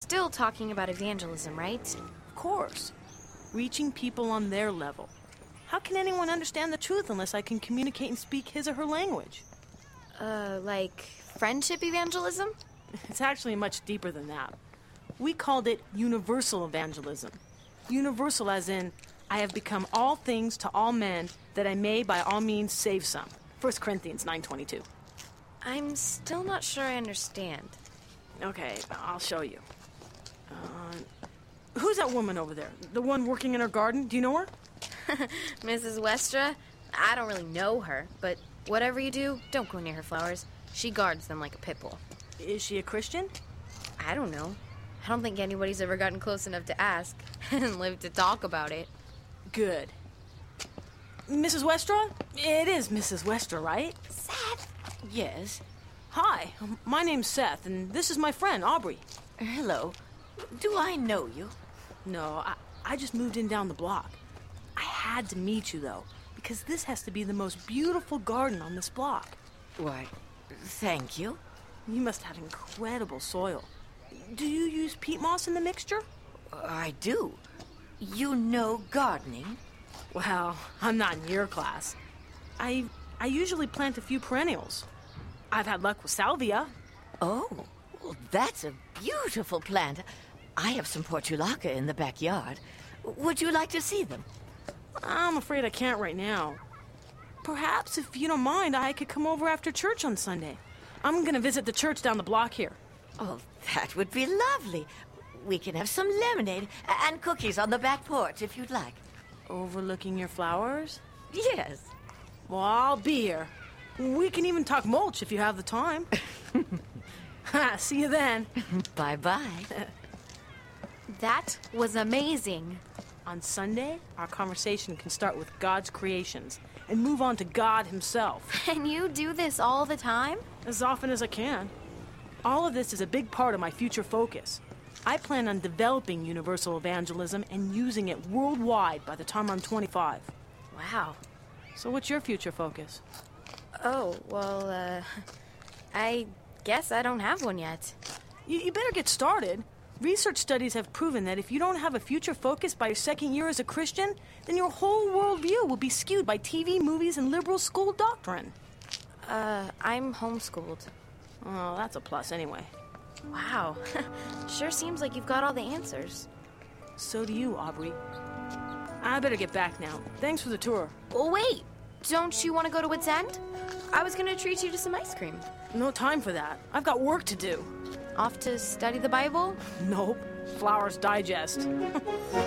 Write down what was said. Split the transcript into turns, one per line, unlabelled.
still talking about evangelism, right?
Of course. Reaching people on their level. How can anyone understand the truth unless I can communicate and speak his or her language?
Like friendship evangelism?
It's actually much deeper than that. We called it universal evangelism. Universal as in, I have become all things to all men, that I may by all means save some. 1 Corinthians 9:22.
I'm still not sure I understand.
Okay, I'll show you. Who's that woman over there? The one working in her garden? Do you know her?
Mrs. Westra? I don't really know her, but whatever you do, don't go near her flowers. She guards them like a pit bull.
Is she a Christian?
I don't know. I don't think anybody's ever gotten close enough to ask and lived to talk about it.
Good. Mrs. Westra? It is Mrs. Westra, right?
Seth? Yes?
Hi, my name's Seth, and this is my friend, Aubrey.
Hello. Do I know you?
No, I just moved in down the block. I had to meet you, though, because this has to be the most beautiful garden on this block.
Why, thank you.
You must have incredible soil. Do you use peat moss in the mixture?
I do. You know gardening?
Well, I'm not in your class. I usually plant a few perennials. I've had luck with salvia.
Oh, well, that's a beautiful plant. I have some portulaca in the backyard. Would you like to see them?
I'm afraid I can't right now. Perhaps, if you don't mind, I could come over after church on Sunday. I'm going to visit the church down the block here.
Oh, that would be lovely. We can have some lemonade and cookies on the back porch if you'd like.
Overlooking your flowers?
Yes.
Well, I'll be here. We can even talk mulch if you have the time. See you then.
Bye-bye.
That was amazing.
On Sunday, our conversation can start with God's creations and move on to God himself.
And you do this all the time?
As often as I can. All of this is a big part of my future focus. I plan on developing universal evangelism and using it worldwide by the time I'm 25.
Wow.
So what's your future focus?
Oh, well, I guess I don't have one yet.
You better get started. Research studies have proven that if you don't have a future focus by your second year as a Christian, then your whole worldview will be skewed by TV, movies, and liberal school doctrine.
I'm homeschooled.
Oh, that's a plus anyway.
Wow. Sure seems like you've got all the answers.
So do you, Aubrey. I better get back now. Thanks for the tour.
Oh, wait. Don't you want to go to Wits End? I was going to treat you to some ice cream.
No time for that. I've got work to do.
Off to study the Bible?
Nope. Flowers Digest.